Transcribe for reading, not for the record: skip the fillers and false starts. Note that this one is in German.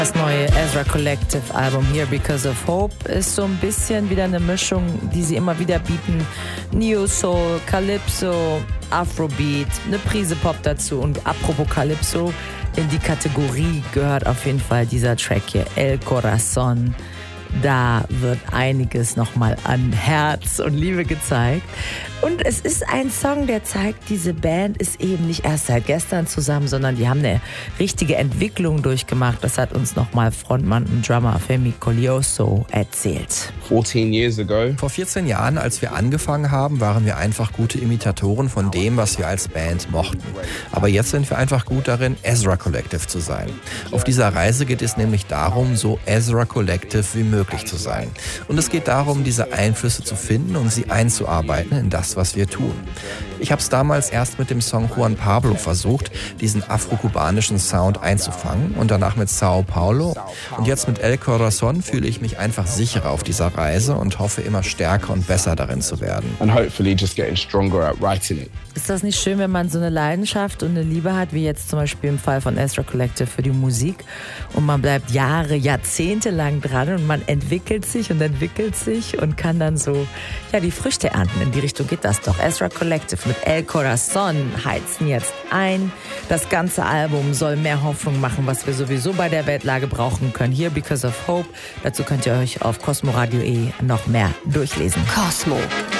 Das neue Ezra Collective Album Here Because of Hope ist so ein bisschen wieder eine Mischung, die sie immer wieder bieten. Neo Soul, Calypso, Afrobeat, eine Prise Pop dazu. Und apropos Calypso, in die Kategorie gehört auf jeden Fall dieser Track hier, El Corazon. Da wird einiges nochmal an Herz und Liebe gezeigt. Und es ist ein Song, der zeigt, diese Band ist eben nicht erst seit gestern zusammen, sondern die haben eine richtige Entwicklung durchgemacht. Das hat uns nochmal Frontmann und Drummer Femi Colioso erzählt. 14 years ago. Vor 14 Jahren, als wir angefangen haben, waren wir einfach gute Imitatoren von dem, was wir als Band mochten. Aber jetzt sind wir einfach gut darin, Ezra Collective zu sein. Auf dieser Reise geht es nämlich darum, so Ezra Collective wie möglich zu sein. Und es geht darum, diese Einflüsse zu finden und sie einzuarbeiten in das, was wir tun. Ich habe es damals erst mit dem Song Juan Pablo versucht, diesen afro-kubanischen Sound einzufangen und danach mit Sao Paulo. Und jetzt mit El Corazon fühle ich mich einfach sicherer auf dieser Reise und hoffe immer stärker und besser darin zu werden. And hopefully just getting stronger at writing it. Ist das nicht schön, wenn man so eine Leidenschaft und eine Liebe hat, wie jetzt zum Beispiel im Fall von Ezra Collective für die Musik, und man bleibt Jahre, Jahrzehnte lang dran und man entwickelt sich und kann dann so die Früchte ernten. In die Richtung geht das doch. Ezra Collective mit El Corazon heizen jetzt ein. Das ganze Album soll mehr Hoffnung machen, was wir sowieso bei der Weltlage brauchen können. Here Because of Hope. Dazu könnt ihr euch auf cosmoradio.de noch mehr durchlesen. Cosmo.